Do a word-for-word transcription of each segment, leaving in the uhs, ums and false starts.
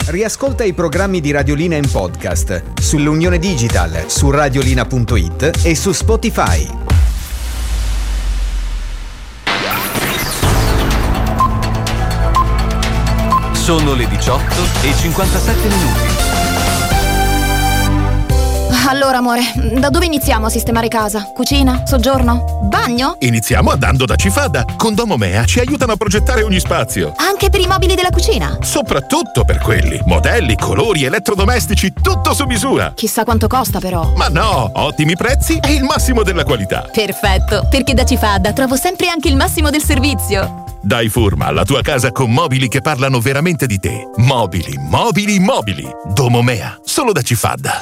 Riascolta i programmi di Radiolina in podcast sull'Unione Digital, su radiolina punto it e su Spotify. Sono le diciotto e cinquantasette minuti. Allora, amore, da dove iniziamo a sistemare casa? Cucina? Soggiorno? Bagno? Iniziamo andando da Cifada. Con Domomea ci aiutano a progettare ogni spazio. Anche per i mobili della cucina? Soprattutto per quelli. Modelli, colori, elettrodomestici, tutto su misura. Chissà quanto costa, però. Ma no, ottimi prezzi e il massimo della qualità. Perfetto, perché da Cifada trovo sempre anche il massimo del servizio. Dai forma alla tua casa con mobili che parlano veramente di te. Mobili, mobili, mobili. Domomea, solo da Cifada.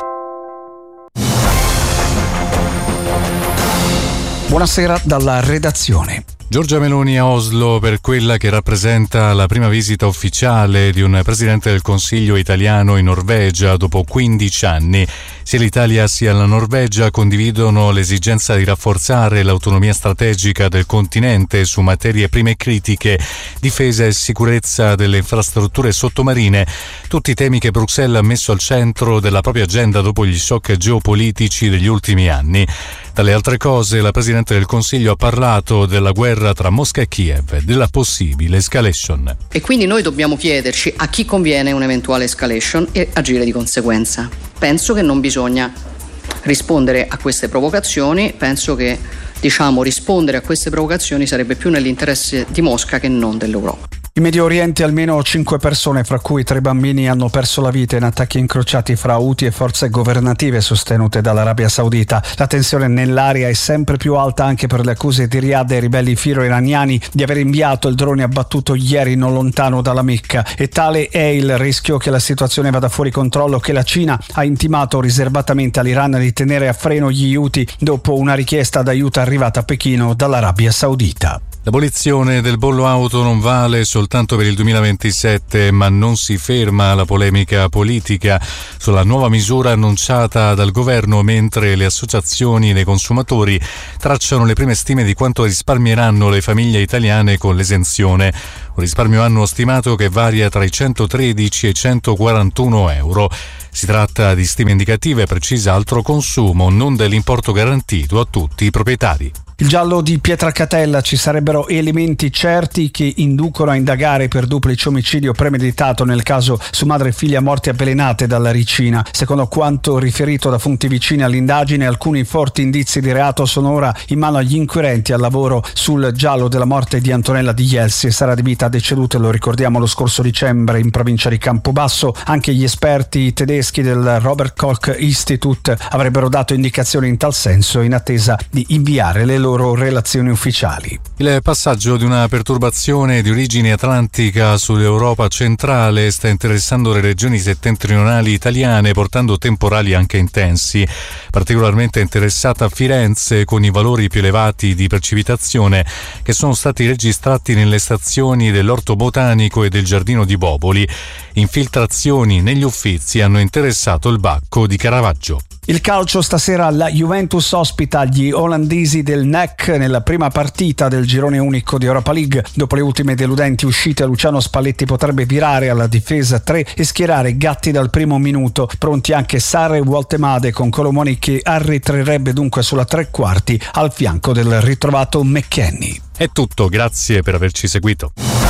Buonasera dalla redazione. Giorgia Meloni a Oslo per quella che rappresenta la prima visita ufficiale di un presidente del Consiglio italiano in Norvegia dopo quindici anni. Sia l'Italia sia la Norvegia condividono l'esigenza di rafforzare l'autonomia strategica del continente su materie prime critiche, difesa e sicurezza delle infrastrutture sottomarine, tutti temi che Bruxelles ha messo al centro della propria agenda dopo gli shock geopolitici degli ultimi anni. Tra le altre cose, la Presidente del Consiglio ha parlato della guerra tra Mosca e Kiev, della possibile escalation. E quindi noi dobbiamo chiederci a chi conviene un'eventuale escalation e agire di conseguenza. Penso che non bisogna rispondere a queste provocazioni, penso che diciamo rispondere a queste provocazioni sarebbe più nell'interesse di Mosca che non dell'Europa. In Medio Oriente almeno cinque persone, fra cui tre bambini, hanno perso la vita in attacchi incrociati fra Houthi e forze governative sostenute dall'Arabia Saudita. La tensione nell'area è sempre più alta anche per le accuse di Riyadh ai ribelli filo-iraniani di aver inviato il drone abbattuto ieri non lontano dalla Mecca. E tale è il rischio che la situazione vada fuori controllo che la Cina ha intimato riservatamente all'Iran di tenere a freno gli Houthi dopo una richiesta d'aiuto arrivata a Pechino dall'Arabia Saudita. L'abolizione del bollo auto non vale soltanto per il duemilaventisette, ma non si ferma la polemica politica sulla nuova misura annunciata dal governo, mentre le associazioni dei consumatori tracciano le prime stime di quanto risparmieranno le famiglie italiane con l'esenzione. Un risparmio annuo stimato che varia tra i centotredici e i centoquarantuno euro. Si tratta di stime indicative, precisa altro consumo, non dell'importo garantito a tutti i proprietari. Il giallo di Pietracatella: ci sarebbero elementi certi che inducono a indagare per duplice omicidio premeditato nel caso su madre e figlia morte avvelenate dalla ricina. Secondo quanto riferito da fonti vicine all'indagine, alcuni forti indizi di reato sono ora in mano agli inquirenti al lavoro sul giallo della morte di Antonella Di Ielsi. Sara Di Vita deceduta, lo ricordiamo, lo scorso dicembre in provincia di Campobasso. Anche gli esperti tedeschi del Robert Koch Institute avrebbero dato indicazioni in tal senso in attesa di inviare le loro relazioni ufficiali. Il passaggio di una perturbazione di origine atlantica sull'Europa centrale sta interessando le regioni settentrionali italiane, portando temporali anche intensi. Particolarmente interessata Firenze, con i valori più elevati di precipitazione che sono stati registrati nelle stazioni dell'Orto Botanico e del Giardino di Boboli. Infiltrazioni negli Uffizi hanno interessato il Bacco di Caravaggio. Il calcio stasera: la Juventus ospita gli olandesi del N E C nella prima partita del girone unico di Europa League. Dopo le ultime deludenti uscite, Luciano Spalletti potrebbe virare alla difesa tre e schierare Gatti dal primo minuto. Pronti anche Sarra e Woltemade, con Colomoni che arretrerebbe dunque sulla tre quarti al fianco del ritrovato McKennie. È tutto, grazie per averci seguito.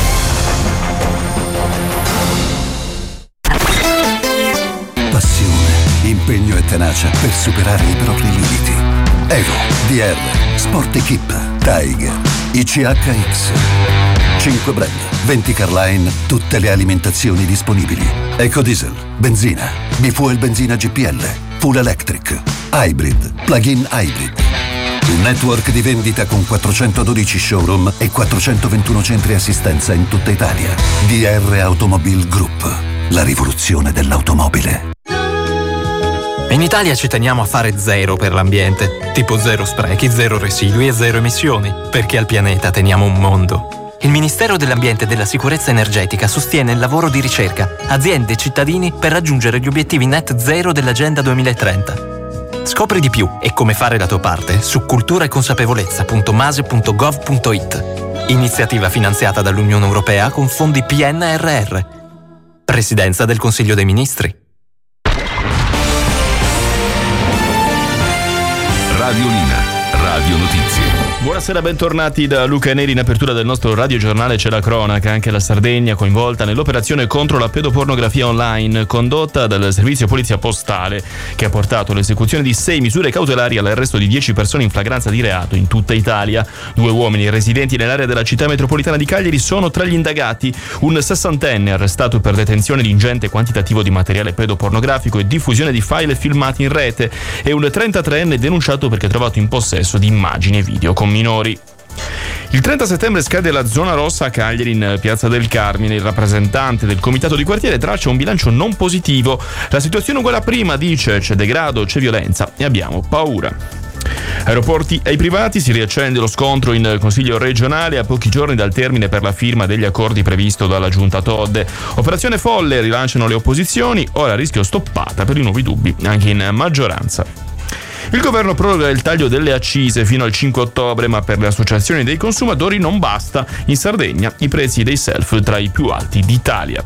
Passione, impegno e tenacia per superare i propri limiti. Evo, D R, Sport Equip, Tiger, I C H X. cinque brand, venti Carline, tutte le alimentazioni disponibili. Ecodiesel, benzina, Bifuel benzina G P L, Full Electric, Hybrid, Plug-in Hybrid. Un network di vendita con quattrocentododici showroom e quattrocentoventuno centri assistenza in tutta Italia. D R Automobile Group, la rivoluzione dell'automobile. In Italia ci teniamo a fare zero per l'ambiente, tipo zero sprechi, zero residui e zero emissioni, perché al pianeta teniamo un mondo. Il Ministero dell'Ambiente e della Sicurezza Energetica sostiene il lavoro di ricerca, aziende e cittadini per raggiungere gli obiettivi net zero dell'Agenda duemilatrenta. Scopri di più e come fare la tua parte su cultura e consapevolezza punto mase punto gov punto it. Iniziativa finanziata dall'Unione Europea con fondi P N R R. Presidenza del Consiglio dei Ministri. Radiolina, Radio Notizie. Buonasera, bentornati da Luca Neri. In apertura del nostro radiogiornale c'è la cronaca. Anche la Sardegna coinvolta nell'operazione contro la pedopornografia online condotta dal servizio polizia postale, che ha portato all'esecuzione di sei misure cautelari all'arresto di dieci persone in flagranza di reato in tutta Italia. Due uomini residenti nell'area della città metropolitana di Cagliari sono tra gli indagati. Un sessantenne arrestato per detenzione di ingente quantitativo di materiale pedopornografico e diffusione di file filmati in rete, e un trentatreenne denunciato perché trovato in possesso di immagini e video con minori. Il trenta settembre scade la zona rossa a Cagliari in Piazza del Carmine. Il rappresentante del comitato di quartiere traccia un bilancio non positivo. La situazione è uguale a prima, dice, c'è degrado, c'è violenza e abbiamo paura. Aeroporti ai privati, si riaccende lo scontro in Consiglio regionale a pochi giorni dal termine per la firma degli accordi previsto dalla Giunta Todde. Operazione folle, rilanciano le opposizioni, ora a rischio stoppata per i nuovi dubbi anche in maggioranza. Il governo proroga il taglio delle accise fino al cinque ottobre, ma per le associazioni dei consumatori non basta. In Sardegna i prezzi dei self tra i più alti d'Italia.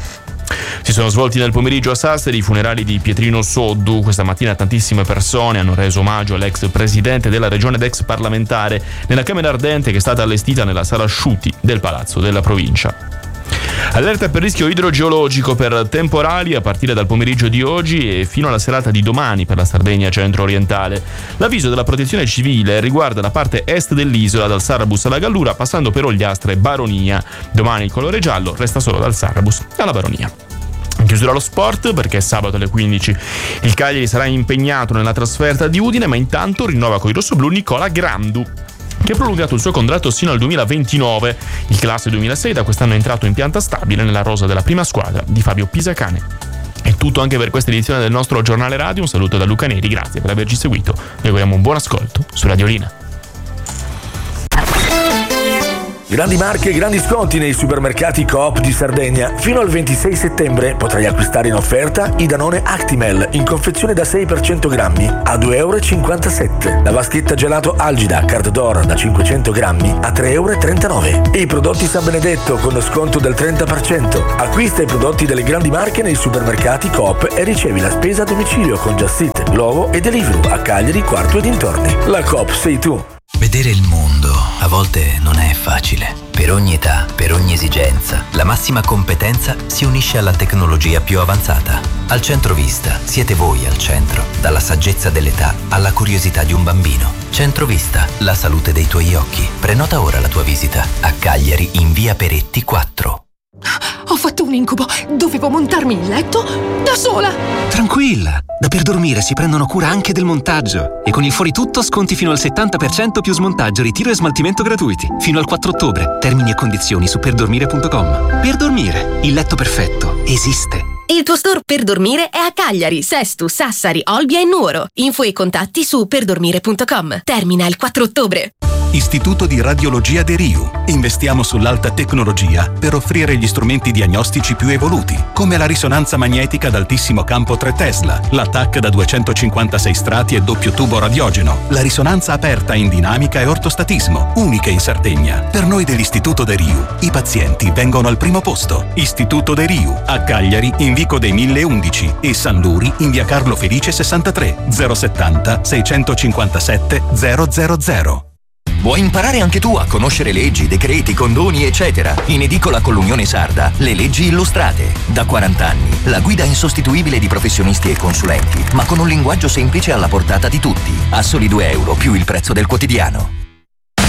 Si sono svolti nel pomeriggio a Sassari i funerali di Pietrino Soddu. Questa mattina tantissime persone hanno reso omaggio all'ex presidente della regione ed ex parlamentare nella camera ardente che è stata allestita nella sala asciutti del palazzo della provincia. Allerta per rischio idrogeologico per temporali a partire dal pomeriggio di oggi e fino alla serata di domani per la Sardegna centro-orientale. L'avviso della protezione civile riguarda la parte est dell'isola, dal Sarabus alla Gallura, passando per Ogliastra e Baronia. Domani il colore giallo resta solo dal Sarabus alla Baronia. In chiusura allo sport, perché sabato alle quindici il Cagliari sarà impegnato nella trasferta di Udine, ma intanto rinnova con i rossoblù Nicola Grandu, che ha prolungato il suo contratto sino al duemilaventinove. Il classe duemilasei da quest'anno è entrato in pianta stabile nella rosa della prima squadra di Fabio Pisacane. È tutto anche per questa edizione del nostro giornale radio. Un saluto da Luca Neri, grazie per averci seguito. Vi auguriamo un buon ascolto su Radiolina. Grandi marche e grandi sconti nei supermercati Coop di Sardegna. Fino al ventisei settembre potrai acquistare in offerta i Danone Actimel in confezione da sei per cento grammi a due euro e cinquantasette. La vaschetta gelato Algida Card d'Or da cinquecento grammi a tre euro e trentanove. E i prodotti San Benedetto con sconto del trenta per cento. Acquista i prodotti delle grandi marche nei supermercati Coop e ricevi la spesa a domicilio con Just Eat, Glovo e Deliveroo a Cagliari, Quarto e dintorni. La Coop sei tu. Vedere il mondo a volte non è facile. Per ogni età, per ogni esigenza, la massima competenza si unisce alla tecnologia più avanzata. Al Centrovista siete voi al centro, dalla saggezza dell'età alla curiosità di un bambino. Centrovista, la salute dei tuoi occhi. Prenota ora la tua visita a Cagliari in via Peretti quattro. Ho fatto un incubo. Dovevo montarmi il letto da sola. Tranquilla, da Per Dormire si prendono cura anche del montaggio. E con il fuori tutto sconti fino al settanta per cento più smontaggio, ritiro e smaltimento gratuiti. Fino al quattro ottobre. Termini e condizioni su perdormire punto com. Per Dormire, il letto perfetto esiste. Il tuo store Per Dormire è a Cagliari, Sesto, Sassari, Olbia e Nuoro. Info e contatti su perdormire punto com. Termina il quattro ottobre. Istituto di Radiologia De Riu. Investiamo sull'alta tecnologia per offrire gli strumenti diagnostici più evoluti, come la risonanza magnetica ad altissimo campo tre Tesla, la T A C da duecentocinquantasei strati e doppio tubo radiogeno, la risonanza aperta in dinamica e ortostatismo, uniche in Sardegna. Per noi dell'Istituto De Riu, i pazienti vengono al primo posto. Istituto De Riu, a Cagliari in Vico dei mille undici e San Luri in via Carlo Felice sessantatré, zero settanta seicentocinquantasette zero zero zero. Vuoi imparare anche tu a conoscere leggi, decreti, condoni, eccetera? In edicola con l'Unione Sarda, le leggi illustrate. Da quaranta anni, la guida insostituibile di professionisti e consulenti, ma con un linguaggio semplice alla portata di tutti. A soli due euro più il prezzo del quotidiano.